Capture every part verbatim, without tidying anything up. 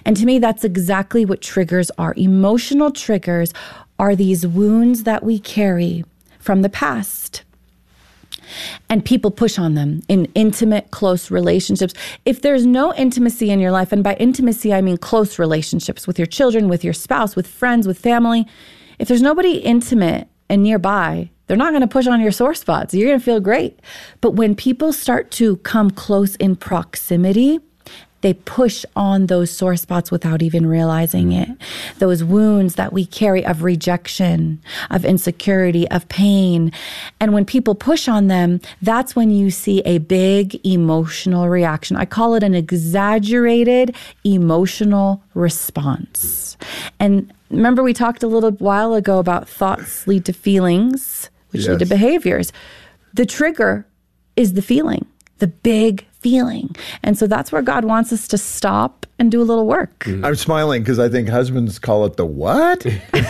And to me, that's exactly what triggers are. Emotional triggers are these wounds that we carry from the past. And people push on them in intimate, close relationships. If there's no intimacy in your life, and by intimacy, I mean close relationships with your children, with your spouse, with friends, with family. If there's nobody intimate and nearby, they're not going to push on your sore spots. You're going to feel great. But when people start to come close in proximity, they push on those sore spots without even realizing it. Those wounds that we carry of rejection, of insecurity, of pain. And when people push on them, that's when you see a big emotional reaction. I call it an exaggerated emotional response. And remember, we talked a little while ago about thoughts lead to feelings, which yes. lead to behaviors. The trigger is the feeling, the big feeling. And so that's where God wants us to stop and do a little work. Mm. I'm smiling because I think husbands call it the what?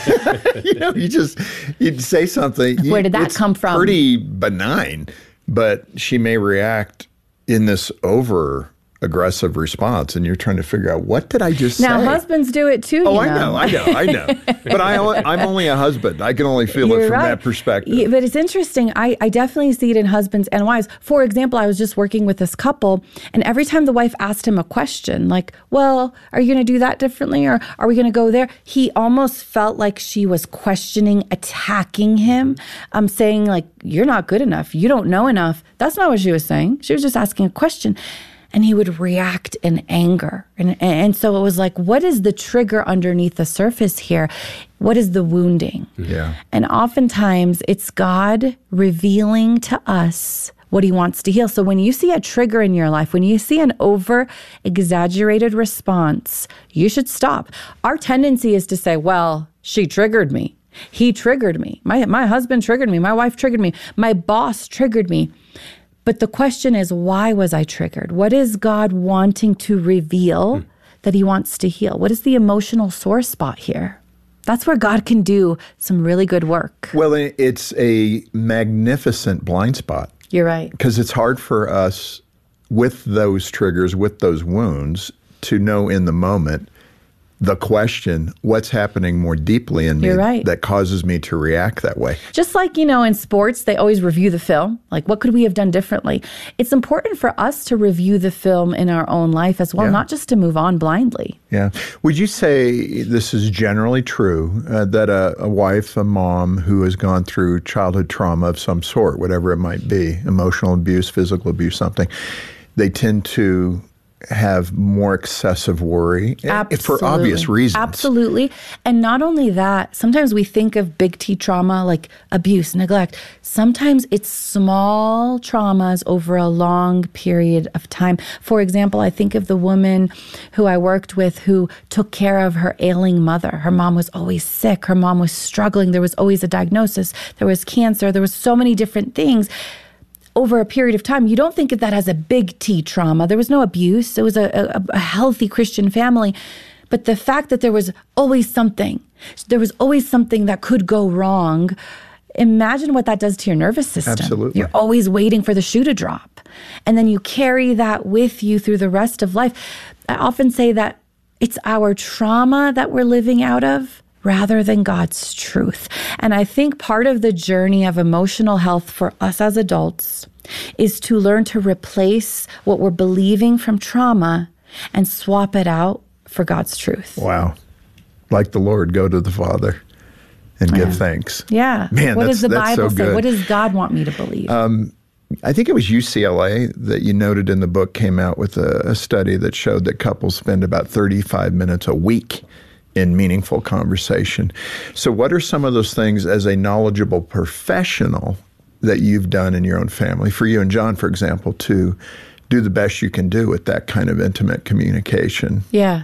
you know, you just, you'd say something. Where did that it's come from? Pretty benign, but she may react in this over aggressive response, and you're trying to figure out, what did I just now, say? Now, husbands do it too, Oh, you I know. know, I know, I know. But I, I'm only a husband. I can only feel You're it from right. that perspective. Yeah, but it's interesting. I, I definitely see it in husbands and wives. For example, I was just working with this couple, and every time the wife asked him a question, like, well, are you going to do that differently, or are we going to go there? He almost felt like she was questioning, attacking him, um, saying, like, you're not good enough. You don't know enough. That's not what she was saying. She was just asking a question. And he would react in anger. And, and so it was like, what is the trigger underneath the surface here? What is the wounding? Yeah. And oftentimes it's God revealing to us what he wants to heal. So when you see a trigger in your life, when you see an over exaggerated response, you should stop. Our tendency is to say, well, she triggered me. He triggered me. My, my husband triggered me. My wife triggered me. My boss triggered me. But the question is, why was I triggered? What is God wanting to reveal hmm. that he wants to heal? What is the emotional sore spot here? That's where God can do some really good work. Well, it's a magnificent blind spot. You're right. Because it's hard for us with those triggers, with those wounds, to know in the moment the question, what's happening more deeply in me You're right. that causes me to react that way. Just like, you know, in sports, they always review the film. Like, what could we have done differently? It's important for us to review the film in our own life as well, yeah. not just to move on blindly. Yeah. Would you say this is generally true, uh, that a, a wife, a mom who has gone through childhood trauma of some sort, whatever it might be, emotional abuse, physical abuse, something, they tend to have more excessive worry Absolutely. for obvious reasons. Absolutely. And not only that, sometimes we think of big T trauma like abuse, neglect. Sometimes it's small traumas over a long period of time. For example, I think of the woman who I worked with who took care of her ailing mother. Her mom was always sick. Her mom was struggling. There was always a diagnosis. There was cancer. There was so many different things. Over a period of time, you don't think of that as a big T trauma. There was no abuse. It was a, a, a healthy Christian family. But the fact that there was always something, there was always something that could go wrong. Imagine what that does to your nervous system. Absolutely. You're always waiting for the shoe to drop. And then you carry that with you through the rest of life. I often say that it's our trauma that we're living out of rather than God's truth. And I think part of the journey of emotional health for us as adults is to learn to replace what we're believing from trauma and swap it out for God's truth. Wow. Like the Lord, go to the Father and give yeah. thanks. Yeah. Man, what that's, does the that's Bible so say? good. What does God want me to believe? Um, I think it was U C L A that you noted in the book came out with a, a study that showed that couples spend about thirty-five minutes a week in meaningful conversation. So what are some of those things as a knowledgeable professional that you've done in your own family, for you and John, for example, to do the best you can do with that kind of intimate communication? Yeah.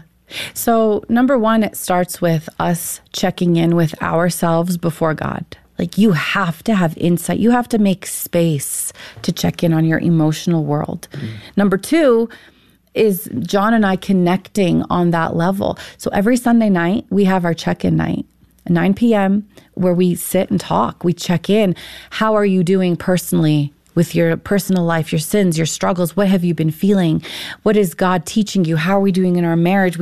So number one, it starts with us checking in with ourselves before God. Like, you have to have insight. You have to make space to check in on your emotional world. Mm. Number two is John and I connecting on that level. So every Sunday night, we have our check-in night at nine p.m. where we sit and talk. We check in. How are you doing personally with your personal life, your sins, your struggles? What have you been feeling? What is God teaching you? How are we doing in our marriage?